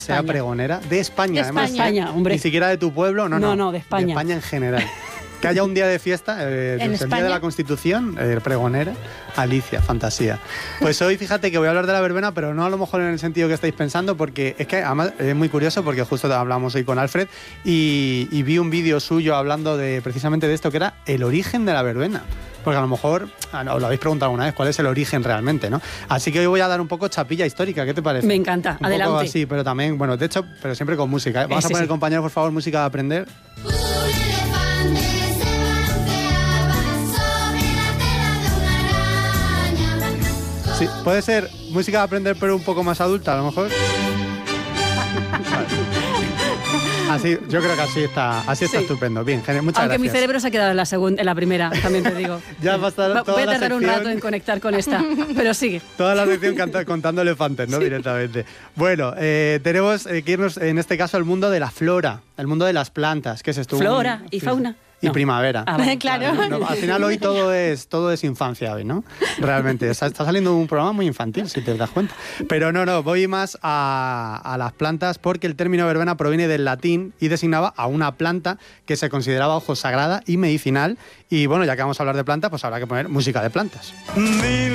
sea pregonera de España, de además. España, hombre. Ni siquiera de tu pueblo, No, de España. De España en general. Que haya un día de fiesta, el día de la Constitución, pregonera, Alicia, fantasía. Pues hoy fíjate que voy a hablar de la verbena, pero no a lo mejor en el sentido que estáis pensando, porque es que además es muy curioso, porque justo hablamos hoy con Alfred y vi un vídeo suyo hablando precisamente de esto, que era el origen de la verbena. Porque a lo mejor os lo habéis preguntado alguna vez, ¿cuál es el origen realmente, no? Así que hoy voy a dar un poco chapilla histórica, ¿qué te parece? Me encanta, un adelante. Un poco así, pero también, bueno, de hecho, pero siempre con música. Vamos a poner, compañero, por favor, música de aprender. Sí, puede ser música de aprender, pero un poco más adulta, a lo mejor. Así, yo creo que así está estupendo. Bien, muchas gracias. Aunque mi cerebro se ha quedado en la primera, también te digo. Ya va a estar voy a tardar un rato en conectar con esta, pero sigue. Toda la sección contando elefantes, ¿no? Sí. Directamente. Bueno, tenemos que irnos, en este caso, al mundo de la flora, el mundo de las plantas. ¿Qué es esto? Flora y fauna. Y primavera. Vale. Claro. No, al final hoy todo es infancia hoy, ¿no? Realmente. Está saliendo un programa muy infantil, si te das cuenta. Pero no, voy más a las plantas, porque el término verbena proviene del latín y designaba a una planta que se consideraba ojo sagrada y medicinal. Y bueno, ya que vamos a hablar de plantas, pues habrá que poner música de plantas.